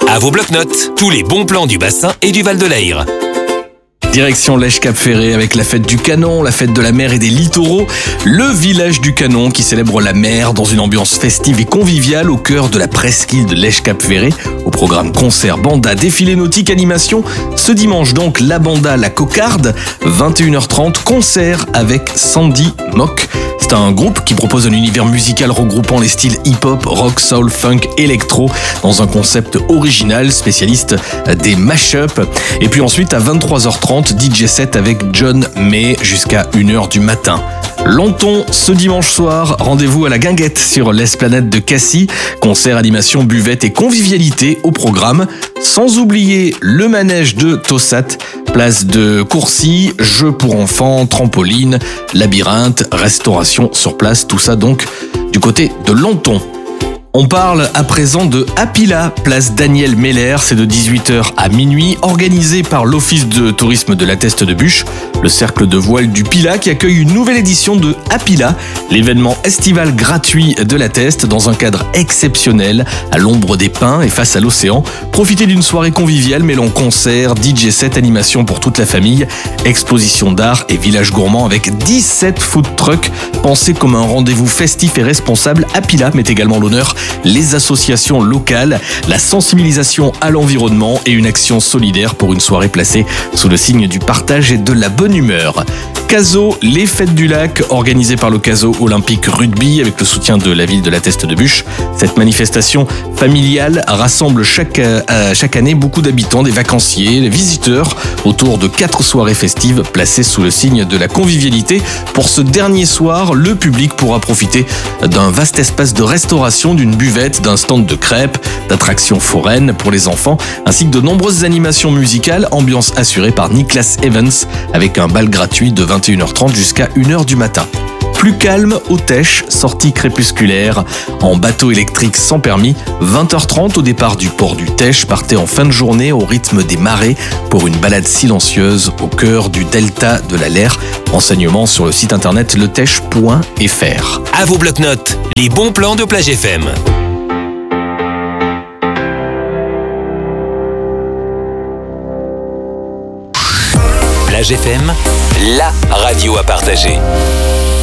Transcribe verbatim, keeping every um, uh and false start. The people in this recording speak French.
À vos bloc-notes, tous les bons plans du bassin et du Val de l'Aïr. Direction Lège-Cap-Ferré avec la fête du Canon, la fête de la mer et des littoraux. Le village du Canon qui célèbre la mer dans une ambiance festive et conviviale au cœur de la presqu'île de Lège-Cap-Ferré. Au programme concert, banda, défilé nautique, animation. Ce dimanche donc, la banda La Cocarde, vingt et une heures trente, concert avec Sandy Mock. C'est un groupe qui propose un univers musical regroupant les styles hip-hop, rock, soul, funk, électro dans un concept original, spécialiste des mash-up. Et puis ensuite à vingt-trois heures trente, D J set avec John May jusqu'à une heure du matin. Longton, ce dimanche soir, rendez-vous à la Guinguette sur l'Esplanade de Cassis. Concert, animation, buvette et convivialité au programme. Sans oublier le manège de Tossat, place de Courcy, jeux pour enfants, trampoline, labyrinthe, restauration sur place. Tout ça donc du côté de Longton. On parle à présent de Apila, place Daniel Meller, c'est de dix-huit heures à minuit, organisé par l'Office de tourisme de la Teste de Buch, le cercle de voile du Pilat qui accueille une nouvelle édition de Apila, l'événement estival gratuit de la Teste dans un cadre exceptionnel, à l'ombre des pins et face à l'océan. Profitez d'une soirée conviviale mêlant concerts, D J set, animation pour toute la famille, exposition d'art et village gourmand avec dix-sept food trucks. Pensez comme un rendez-vous festif et responsable. Apila met également l'honneur les associations locales, la sensibilisation à l'environnement et une action solidaire pour une soirée placée sous le signe du partage et de la bonne humeur. Caso, les fêtes du lac, organisées par le Caso Olympique Rugby avec le soutien de la ville de la Teste de Buch. Cette manifestation familiale rassemble chaque, euh, chaque année beaucoup d'habitants, des vacanciers, des visiteurs autour de quatre soirées festives placées sous le signe de la convivialité. Pour ce dernier soir, le public pourra profiter d'un vaste espace de restauration, d'une buvette, d'un stand de crêpes, d'attractions foraines pour les enfants, ainsi que de nombreuses animations musicales, ambiance assurée par Nicholas Evans avec un bal gratuit de vingt et une heures trente jusqu'à une heure du matin. Plus calme au Teche, sortie crépusculaire en bateau électrique sans permis, vingt heures trente au départ du port du Teche, partez en fin de journée au rythme des marées pour une balade silencieuse au cœur du delta de la Leyre. Renseignements sur le site internet le teche point f r. À vos bloc-notes, les bons plans de Plage F M. Plage F M, la radio à partager.